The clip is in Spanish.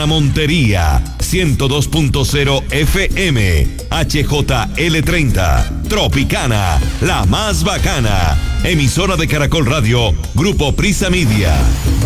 La Montería, 102.0 FM, HJL30, Tropicana, la más bacana. Emisora de Caracol Radio, Grupo Prisa Media.